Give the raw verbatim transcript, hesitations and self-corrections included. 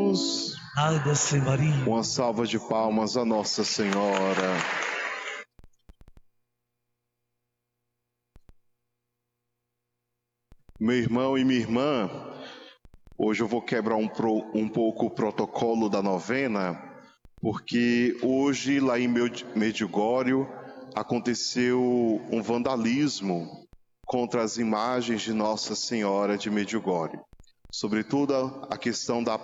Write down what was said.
Jesus. Salve Maria. Uma salva de palmas a Nossa Senhora. Meu irmão e minha irmã, hoje eu vou quebrar um, pro, um pouco o protocolo da novena, porque hoje lá em Medjugorje aconteceu um vandalismo contra as imagens de Nossa Senhora de Medjugorje. Sobretudo a questão da